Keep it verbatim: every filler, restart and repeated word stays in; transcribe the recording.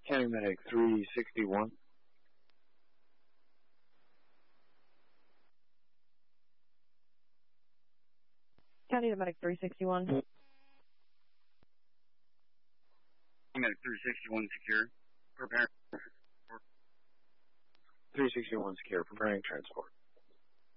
County Medic three sixty-one. County Medic three sixty-one. County Medic three sixty-one secure. Prepare. three sixty-one secure, preparing transport.